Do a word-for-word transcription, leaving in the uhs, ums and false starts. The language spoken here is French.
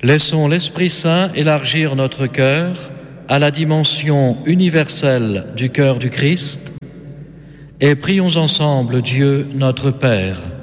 Laissons l'Esprit Saint élargir notre cœur à la dimension universelle du cœur du Christ et prions ensemble Dieu notre Père.